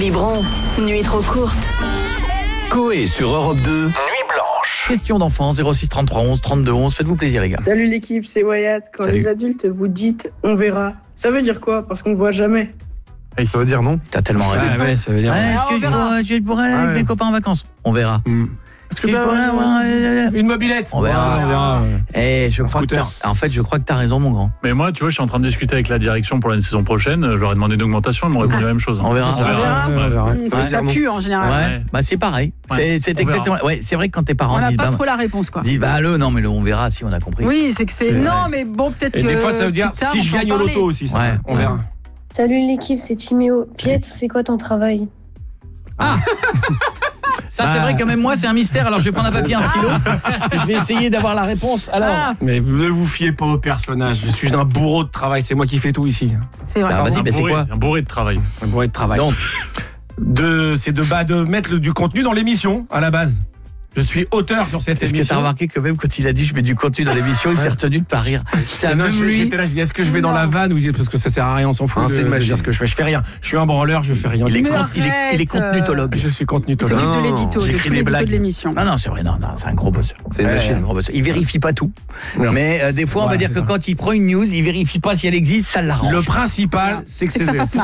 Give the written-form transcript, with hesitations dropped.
Quiberon, nuit trop courte. Coé sur Europe 2, Nuit Blanche. Question d'enfant, 06 33 11 32 11. Faites-vous plaisir, les gars. Salut l'équipe, c'est Wyatt. Quand Salut. les adultes vous dites « on verra », ça veut dire quoi? Parce qu'on ne voit jamais. Ça veut dire non. T'as tellement raison. Ouais, ça veut dire. Je pourrais aller avec mes copains en vacances. On verra. Est-ce que je pourrais avoir Une mobilette. On verra. Je crois que t'as raison, mon grand. Mais moi, tu vois, je suis en train de discuter avec la direction pour la saison prochaine. Je leur ai demandé une augmentation, ils m'ont répondu la même chose. On verra. Il faut que ça pue en général. Ouais. Bah c'est pareil. Ouais. C'est exactement. Ouais, c'est vrai que quand tes parents On n'a disent pas trop la réponse, quoi. non mais on verra si on a compris. Oui, c'est que c'est. Non, mais bon, peut-être que. Et des fois, ça veut dire plus tard, si on je peut en gagne au parler. loto aussi, ça. Ouais. On verra. Salut l'équipe, c'est Timéo. Piet, c'est quoi ton travail? Ça c'est vrai que même moi c'est un mystère. Alors je vais prendre un papier, un stylo. Je vais essayer d'avoir la réponse. Alors. Mais ne vous fiez pas au personnage. Je suis un bourreau de travail. C'est moi qui fais tout ici. C'est vrai. Bah, vas-y, c'est quoi? Un bourré de travail. Un bourreau de travail. Donc. C'est de mettre du contenu dans l'émission à la base. Je suis auteur sur cette Est-ce que émission. t'as remarqué que même quand il a dit je mets du contenu dans l'émission, il s'est retenu de pas rire. C'est Non, même lui. j'étais là, je dis est-ce que je vais dans la vanne ou parce que ça sert à rien, on s'en fout. C'est une de machine. dire ce que je fais. Je fais rien. Je suis un branleur, je fais rien. Il est arrête, contenutologue. Je suis Il contenutologue. s'occupe de l'édito, j'écris de des blagues. de l'émission. Non, c'est vrai, non, c'est un gros bosseur. C'est une C'est machine. un gros bosseur. Il vérifie pas tout. Non. Mais des fois, on va Ouais, dire c'est que ça. quand il prend une news, il vérifie pas si elle existe, ça l'arrange. Le principal, c'est que C'est que ça fasse